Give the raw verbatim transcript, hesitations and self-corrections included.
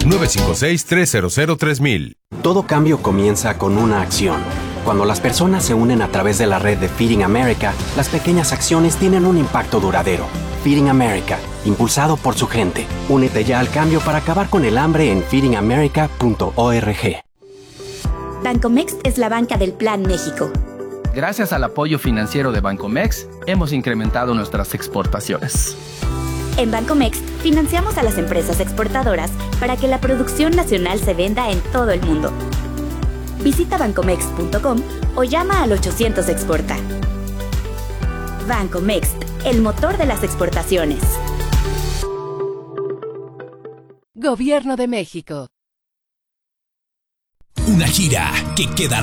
nueve cinco seis, tres cero cero, tres mil. Todo cambio comienza con una acción. Cuando las personas se unen a través de la red de Feeding America, las pequeñas acciones tienen un impacto duradero. Feeding America, impulsado por su gente. Únete ya al cambio para acabar con el hambre en feeding america punto org. Bancomext es la banca del Plan México. Gracias al apoyo financiero de Bancomext, hemos incrementado nuestras exportaciones. En Bancomext, financiamos a las empresas exportadoras para que la producción nacional se venda en todo el mundo. Visita bancomext punto com o llama al ochocientos exporta. Bancomext, el motor de las exportaciones. Gobierno de México. Una gira que quedará